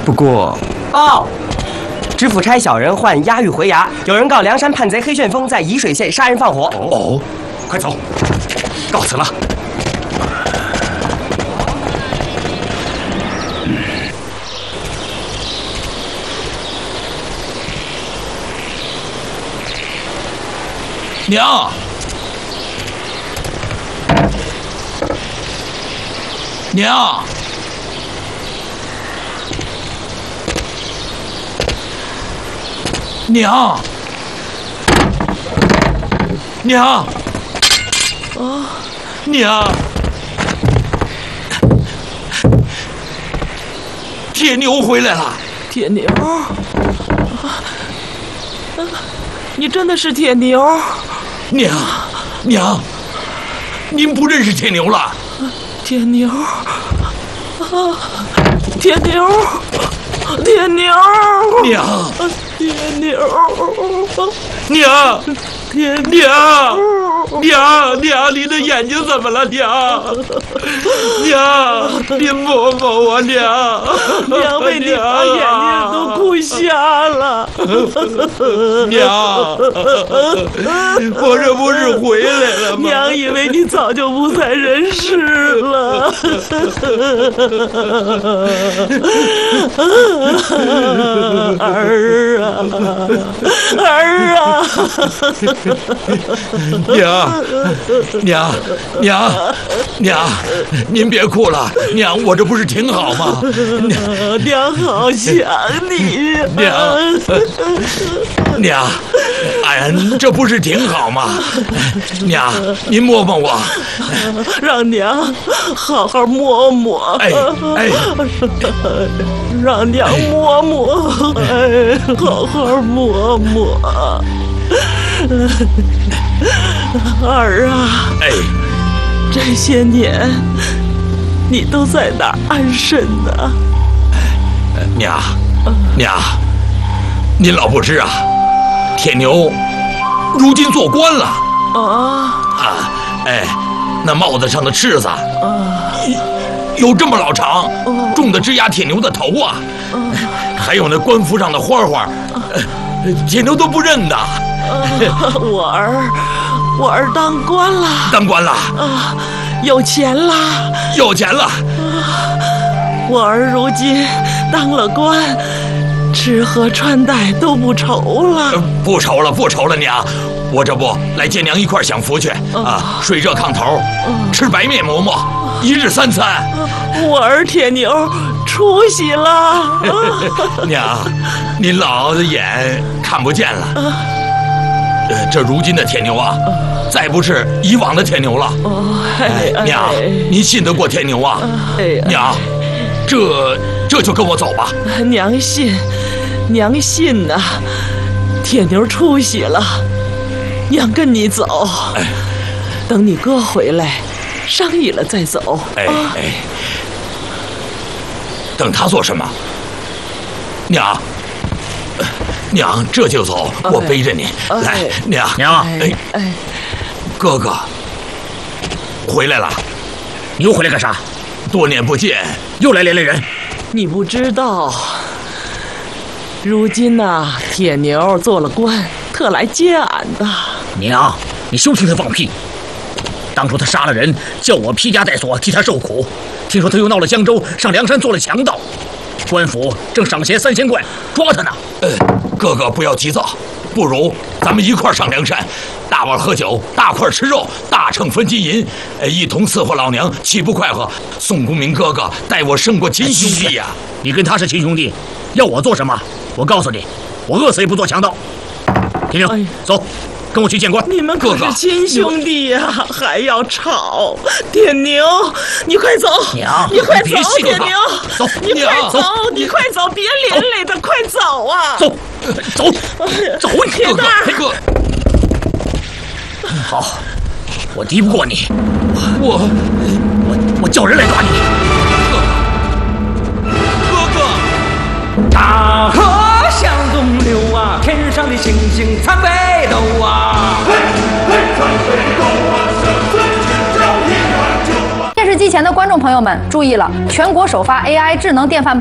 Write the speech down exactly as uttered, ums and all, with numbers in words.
不过， 报， 知府差小人换押狱回衙，有人告梁山叛贼黑旋风在沂水县杀人放火。 哦，快走，告辞了。娘，娘，娘，娘，啊，娘，铁牛回来了。 铁牛，啊，你真的是铁牛？ 娘，娘，您不认识铁牛了？ 铁牛，啊，铁牛，铁牛， 娘， 铁牛， 娘， 铁娘，娘，娘，您的眼睛怎么了？娘，娘，您摸摸我，娘， 娘被你把眼睛都哭瞎了。 娘，我这不是回来了吗？ 娘以为你早就不在人世了。儿啊，儿啊！ 娘，娘，娘，娘，您别哭了，娘，我这不是挺好吗？ 娘，娘好想你。 娘，娘，俺这不是挺好吗？娘，您摸摸我， 让娘好好摸摸。 哎哎， 让娘摸摸，哎，好好摸摸。儿啊， 哎， 这些年你都在哪儿安身呢？ 娘，娘，您老不知啊，铁牛如今做官了啊啊！哎，那帽子上的刺子啊， 有这么老长，重的直压铁牛的头啊！还有那官服上的花花，铁牛都不认的。 我儿，我儿当官了， 当官了啊，有钱了， 有钱了。 我儿如今当了官，吃喝穿戴都不愁了。 不愁了，不愁了，娘。我这不来接娘一块享福去啊！睡热炕头，吃白面馍馍，一日三餐。 我儿铁牛出息了。 娘，您老的眼看不见了。呃，这如今的铁牛啊，再不是以往的铁牛了。哎，娘，您信得过铁牛啊？娘，这这就跟我走吧。 娘信，娘信呐。铁牛出息了。娘跟你走，哎，等你哥回来，商议了再走。 哎哎，等他做什么？娘，娘这就走，我背着你来。娘娘， 哎哎， 哥哥回来了， 你又回来干啥？ 多年不见， 又来连累人。 你不知道，如今呐，铁牛做了官，特来接俺的。 娘，你休听他放屁！当初他杀了人，叫我披枷带锁替他受苦。听说他又闹了江州，上梁山做了强盗，官府正赏钱三千贯抓他呢。 呃，哥哥不要急躁，不如咱们一块上梁山，大碗喝酒，大块吃肉，大秤分金银，呃，一同伺候老娘，岂不快活？宋公明哥哥待我胜过亲兄弟呀、啊！ 你跟他是亲兄弟，要我做什么？我告诉你，我饿死也不做强盗。铁牛，哎、走。跟我去见官。 你们可是亲兄弟呀、啊，还要吵？铁牛，你快走！ 娘， 你快走！铁牛， 走！ 你快走！你快走！别连累他，快走啊！ 走，走，走！ 铁蛋儿， 哥， 好，我敌不过你， 我， 我，我叫人来抓你。 哥哥， 大河向东流啊，天上的星星参北斗啊。嘿，嘿，参北斗啊，生存之道一碗酒啊。电视机前的观众朋友们注意了，全国首发 A I 智能电饭煲。